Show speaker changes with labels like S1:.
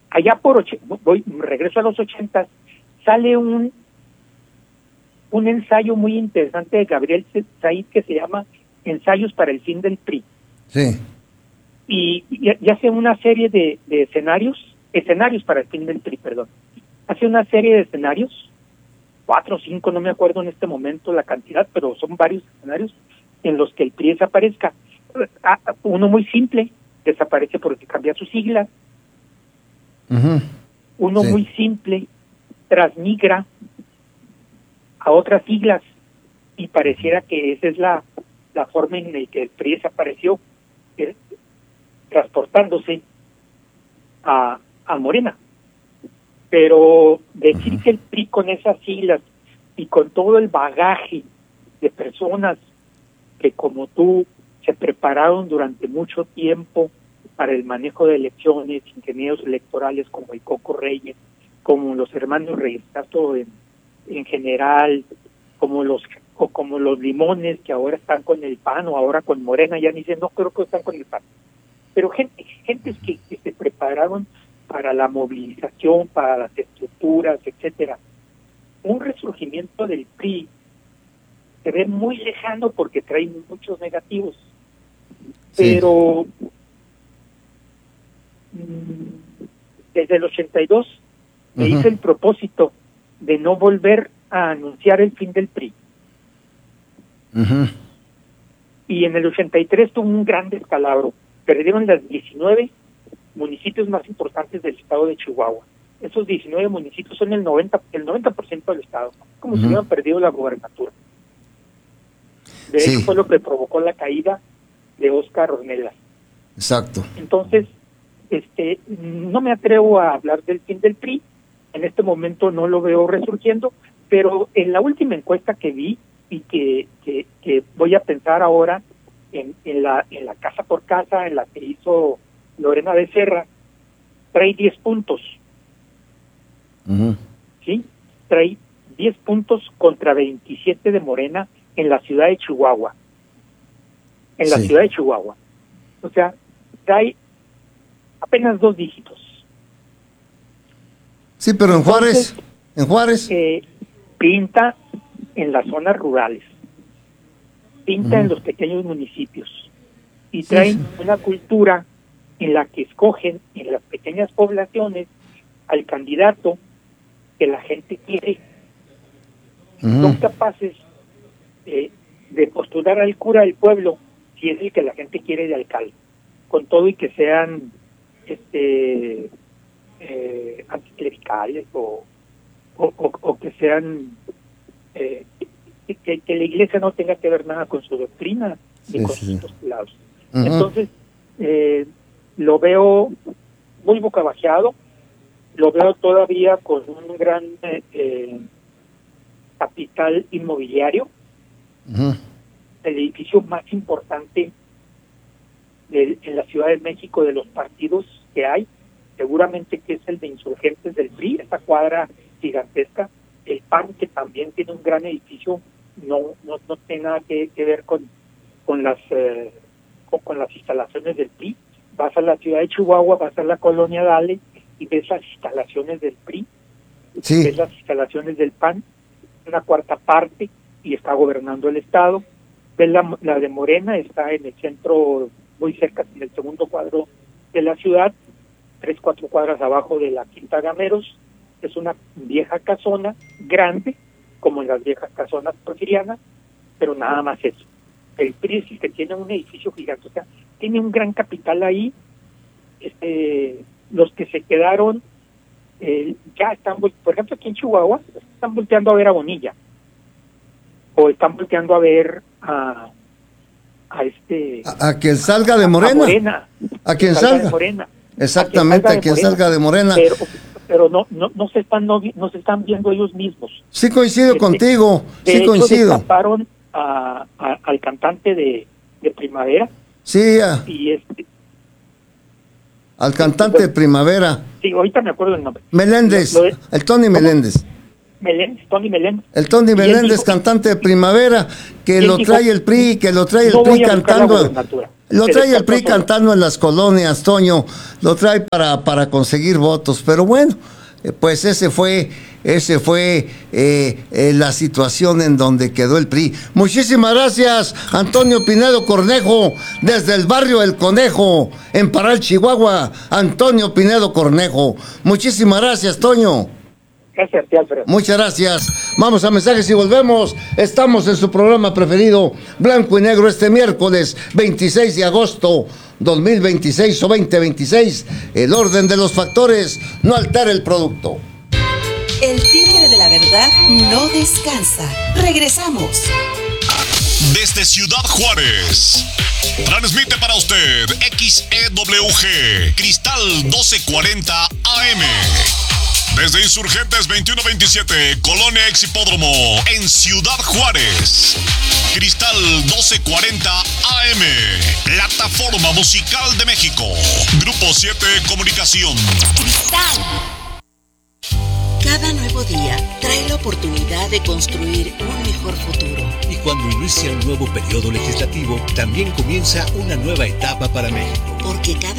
S1: allá regreso a los 80, sale un ensayo muy interesante de Gabriel Said que se llama Ensayos para el fin del PRI.
S2: Sí.
S1: Y hace una serie de escenarios para el fin del PRI, perdón. Hace una serie de escenarios, 4 o 5, no me acuerdo en este momento la cantidad, pero son varios escenarios en los que el PRI desaparezca. Uno muy simple, desaparece porque cambia sus siglas.
S2: Uh-huh.
S1: Uno muy simple, transmigra a otras siglas, y pareciera que esa es la forma en la que el PRI desapareció, transportándose a Morena. Pero decir que el PRI con esas siglas y con todo el bagaje de personas que como tú se prepararon durante mucho tiempo para el manejo de elecciones, ingenieros electorales como el Coco Reyes, como los hermanos Reyes Castro en general, como los Limones, que ahora están con el PAN o ahora con Morena, ya ni dicen, no creo que están con el PAN. Pero gentes que se prepararon para la movilización, para las estructuras, etcétera. Un resurgimiento del PRI se ve muy lejano porque trae muchos negativos. Pero desde el 82 me hice el propósito de no volver a anunciar el fin del PRI. Y en el 83 tuvo un gran descalabro. Perdieron las 19 municipios más importantes del estado de Chihuahua. Esos 19 municipios son el 90% del estado, como si hubieran perdido la gobernatura. De hecho, fue lo que provocó la caída de Óscar Ornelas.
S2: Exacto.
S1: Entonces, no me atrevo a hablar del fin del PRI. En este momento no lo veo resurgiendo, pero en la última encuesta que vi y que voy a pensar ahora en la casa por casa, en la que hizo Lorena Becerra, trae 10 puntos. ¿Sí? Trae 10 puntos contra 27 de Morena en la ciudad de Chihuahua. En la ciudad de Chihuahua. O sea, trae apenas 2 dígitos.
S2: Sí, pero entonces, en Juárez.
S1: Pinta en las zonas rurales. Pinta en los pequeños municipios. Y traen una cultura en la que escogen en las pequeñas poblaciones al candidato que la gente quiere. Son capaces de postular al cura del pueblo si es el que la gente quiere de alcalde, con todo y que sean anticlericales o que sean que la iglesia no tenga que ver nada con su doctrina ni con sus postulados. Entonces lo veo muy bocabajeado, lo veo todavía con un gran capital inmobiliario. El edificio más importante en la Ciudad de México de los partidos que hay, seguramente que es el de Insurgentes del PRI, esa cuadra gigantesca. El PAN, que también tiene un gran edificio, no tiene nada que ver con las instalaciones del PRI. Vas a la ciudad de Chihuahua, vas a la colonia Dale y ves las instalaciones del PRI, ves las instalaciones del PAN, una cuarta parte, y está gobernando el estado. Ves la de Morena, está en el centro, muy cerca, en el segundo cuadro de la ciudad, 3-4 cuadras abajo de la Quinta Gameros. Es una vieja casona, grande, como en las viejas casonas porfirianas, pero nada más eso. El PRI es el que tiene un edificio gigante, o sea, tiene un gran capital ahí. Los que se quedaron ya están, por ejemplo, aquí en Chihuahua, están volteando a ver a Bonilla, o están volteando a ver a
S2: quien salga de Morena. A quien salga
S1: de Morena.
S2: Exactamente, a quien salga de Morena.
S1: Pero no se están viendo ellos mismos.
S2: Sí coincido contigo, sí coincido.
S1: Taparon al cantante de Primavera.
S2: Sí,
S1: y
S2: al cantante de Primavera.
S1: Sí, ahorita me acuerdo el nombre.
S2: Meléndez, el Tony Meléndez.
S1: Tony Meléndez.
S2: El Tony Meléndez, cantante de Primavera, que lo trae el PRI, cantando. Lo trae el PRI cantando en las colonias, Toño. Lo trae para conseguir votos. Pero bueno, pues ese fue la situación en donde quedó el PRI. Muchísimas gracias, Antonio Pinedo Cornejo, desde el barrio El Conejo, en Parral, Chihuahua. Antonio Pinedo Cornejo. Muchísimas gracias, Toño.
S1: Gracias, Alfredo.
S2: Muchas gracias. Vamos a mensajes y volvemos. Estamos en su programa preferido, Blanco y Negro, este miércoles 26 de agosto 2026 o 2026. El orden de los factores no altera el producto.
S3: El timbre de la verdad no descansa. Regresamos.
S4: Desde Ciudad Juárez, transmite para usted XEWG Cristal 1240 AM. Desde Insurgentes 2127, Colonia Ex Hipódromo, en Ciudad Juárez. Cristal 1240 AM, Plataforma Musical de México. Grupo 7 Comunicación.
S3: Cristal. Cada nuevo día trae la oportunidad de construir un mejor futuro.
S5: Y cuando inicia un nuevo periodo legislativo, también comienza una nueva etapa para México.
S3: Porque cada